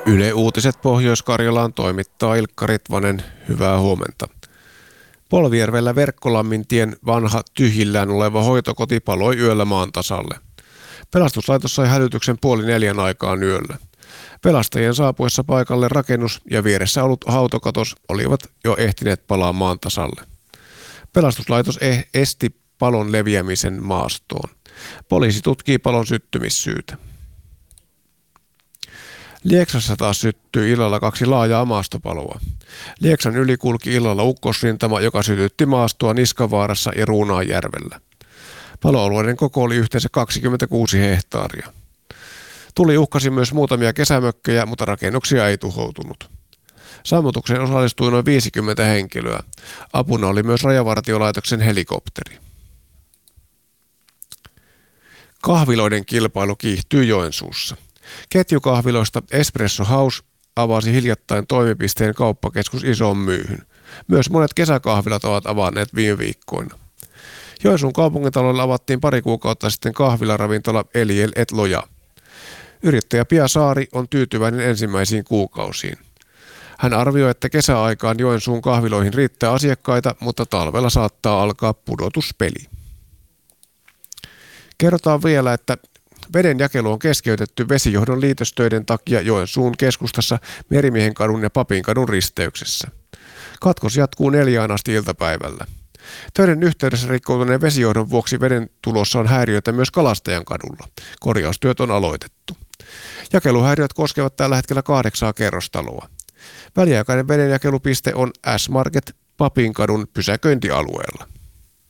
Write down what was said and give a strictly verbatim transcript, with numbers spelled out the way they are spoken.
Yle Uutiset Pohjois-Karjalaan toimittaa Ilkka Ritvanen. Hyvää huomenta. Polvijärvellä Verkkolammintien vanha tyhjillään oleva hoitokoti paloi yöllä maan tasalle. Pelastuslaitos sai hälytyksen puoli neljän aikaan yöllä. Pelastajien saapuessa paikalle rakennus ja vieressä ollut hautokatos olivat jo ehtineet palaa maan tasalle. Pelastuslaitos esti palon leviämisen maastoon. Poliisi tutkii palon syttymissyytä. Lieksassa taas syttyi illalla kaksi laajaa maastopaloa. Lieksan yli kulki illalla ukkosrintama, joka sytytti maastoa Niskavaarassa ja Ruunaanjärvellä. Paloalueiden koko oli yhteensä kaksikymmentäkuusi hehtaaria. Tuli uhkasi myös muutamia kesämökkejä, mutta rakennuksia ei tuhoutunut. Sammutukseen osallistui noin viisikymmentä henkilöä. Apuna oli myös Rajavartiolaitoksen helikopteri. Kahviloiden kilpailu kiihtyy Joensuussa. Ketjukahviloista Espresso House avasi hiljattain toimipisteen kauppakeskus Isoon Myyhyn. Myös monet kesäkahvilat ovat avanneet viime viikkoina. Joensuun kaupungintalolla avattiin pari kuukautta sitten kahvilaravintola Eliel et Loja. Yrittäjä Pia Saari on tyytyväinen ensimmäisiin kuukausiin. Hän arvioi, että kesäaikaan Joensuun kahviloihin riittää asiakkaita, mutta talvella saattaa alkaa pudotuspeli. Kerrotaan vielä, että veden jakelu on keskeytetty vesijohdon liitostöiden takia Joensuun keskustassa Merimiehenkadun ja Papinkadun risteyksessä. Katkos jatkuu neljään asti iltapäivällä. Töiden yhteydessä rikkoutuneen vesijohdon vuoksi veden tulossa on häiriöitä myös Kalastajan kadulla. Korjaustyöt on aloitettu. Jakeluhäiriöt koskevat tällä hetkellä kahdeksaa kerrostaloa. Väliaikainen vedenjakelupiste on S-Market Papinkadun pysäköintialueella.